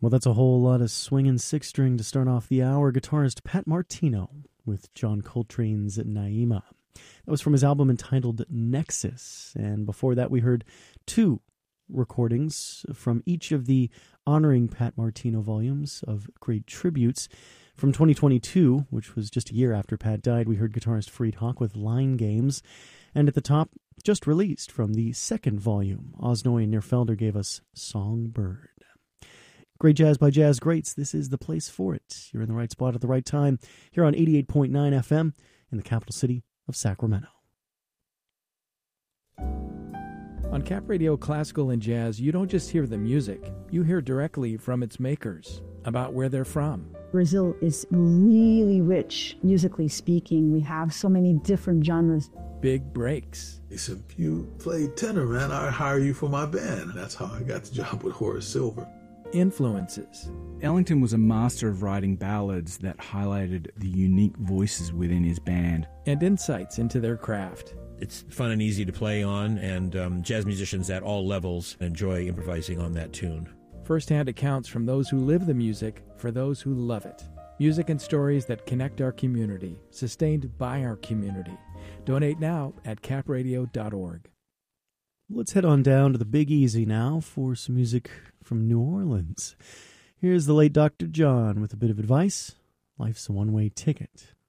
Well, that's a whole lot of swinging six-string to start off the hour. Guitarist Pat Martino with John Coltrane's Naima. That was from his album entitled Nexus. And before that, we heard two recordings from each of the Honoring Pat Martino volumes of great tributes. From 2022, which was just a year after Pat died, we heard guitarist Fareed Haque with Line Games. And at the top, just released from the second volume, Osnoy and Neerfelder gave us Songbird. Great jazz by jazz greats. This is the place for it. You're in the right spot at the right time here on 88.9 FM in the capital city of Sacramento. On Cap Radio Classical and Jazz, you don't just hear the music. You hear directly from its makers about where they're from. Brazil is really rich, musically speaking. We have so many different genres. Big breaks. He said, "You play tenor, man. I'll hire you for my band." That's how I got the job with Horace Silver. Influences. Ellington was a master of writing ballads that highlighted the unique voices within his band. And insights into their craft. It's fun and easy to play on, and jazz musicians at all levels enjoy improvising on that tune. First-hand accounts from those who live the music for those who love it. Music and stories that connect our community, sustained by our community. Donate now at capradio.org. Let's head on down to the Big Easy now for some music from New Orleans. Here's the late Dr. John with a bit of advice. Life's a one-way ticket.